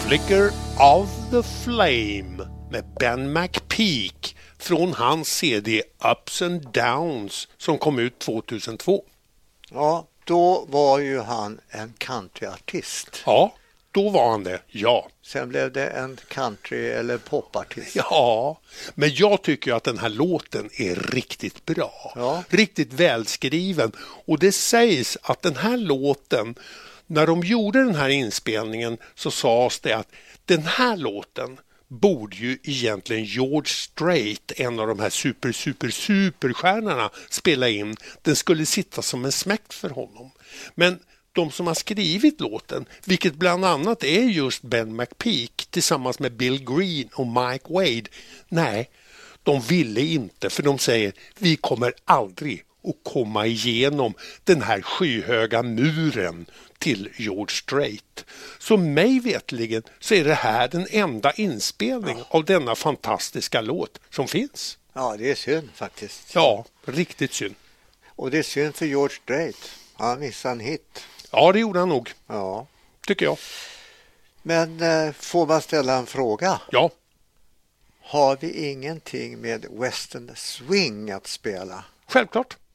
Flicker of the Flame med Ben McPeak från hans CD Ups and Downs som kom ut 2002. Ja, då var ju han en countryartist. Ja, då var han det, ja. Sen blev det en country- eller popartist. Ja, men jag tycker att den här låten är riktigt bra. Ja. Riktigt välskriven. Och det sägs att den här låten, när de gjorde den här inspelningen så sades det att den här låten borde ju egentligen George Strait, en av de här superstjärnorna, spela in. Den skulle sitta som en smäkt för honom. Men de som har skrivit låten, vilket bland annat är just Ben McPeak tillsammans med Bill Green och Mike Wade, nej, de ville inte, för de säger vi kommer aldrig att komma igenom den här skyhöga muren till George Strait. Så mig vetligen så är det här den enda inspelning av denna fantastiska låt som finns. Ja, det är synd faktiskt. Ja, riktigt synd. Och det är synd för George Strait. Han missade en hit. Ja, det gjorde han nog, Ja. tycker jag. Men får man ställa en fråga? Ja. Har vi ingenting med Western Swing att spela? Självklart.